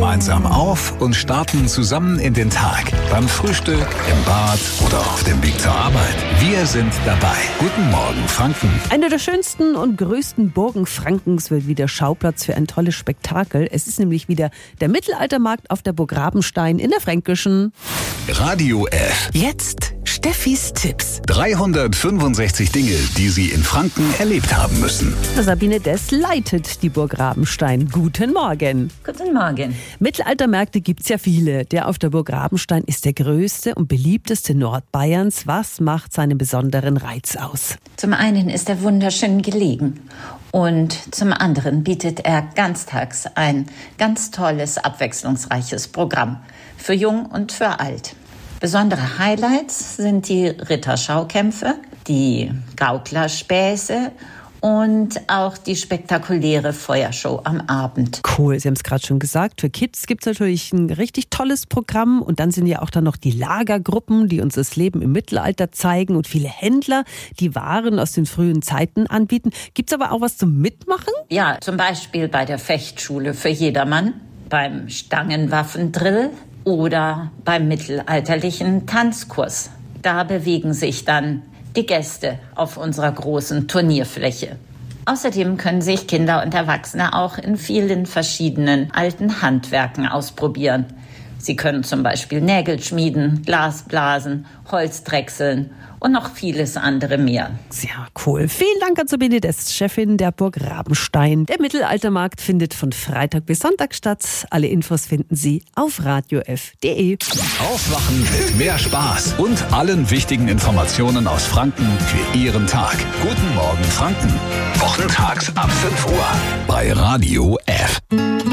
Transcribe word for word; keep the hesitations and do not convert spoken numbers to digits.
gemeinsam auf und starten zusammen in den Tag. Beim Frühstück, im Bad oder auf dem Weg zur Arbeit. Wir sind dabei. Guten Morgen, Franken. Eine der schönsten und größten Burgen Frankens wird wieder Schauplatz für ein tolles Spektakel. Es ist nämlich wieder der Mittelaltermarkt auf der Burg Rabenstein in der Fränkischen. Radio F. Jetzt Steffis Tipps. dreihundertfünfundsechzig Dinge, die Sie in Franken erlebt haben müssen. Sabine Dess leitet die Burg Rabenstein. Guten Morgen. Guten Morgen. Mittelaltermärkte gibt's ja viele. Der auf der Burg Rabenstein ist der größte und beliebteste Nordbayerns. Was macht seinen besonderen Reiz aus? Zum einen ist er wunderschön gelegen und zum anderen bietet er ganztags ein ganz tolles, abwechslungsreiches Programm für Jung und für Alt. Besondere Highlights sind die Ritterschaukämpfe, die Gauklerspäße und auch die spektakuläre Feuershow am Abend. Cool, Sie haben es gerade schon gesagt. Für Kids gibt es natürlich ein richtig tolles Programm. Und dann sind ja auch dann noch die Lagergruppen, die uns das Leben im Mittelalter zeigen. Und viele Händler, die Waren aus den frühen Zeiten anbieten. Gibt es aber auch was zum Mitmachen? Ja, zum Beispiel bei der Fechtschule für jedermann, beim Stangenwaffendrill oder beim mittelalterlichen Tanzkurs. Da bewegen sich dann die Gäste auf unserer großen Turnierfläche. Außerdem können sich Kinder und Erwachsene auch in vielen verschiedenen alten Handwerken ausprobieren. Sie können zum Beispiel Nägel schmieden, Glas blasen, Holz drechseln und noch vieles andere mehr. Sehr cool. Vielen Dank an Sabine Dess, Chefin der Burg Rabenstein. Der Mittelaltermarkt findet von Freitag bis Sonntag statt. Alle Infos finden Sie auf radio f punkt de. Aufwachen mit mehr Spaß und allen wichtigen Informationen aus Franken für Ihren Tag. Guten Morgen, Franken. Wochentags ab fünf Uhr bei Radio F.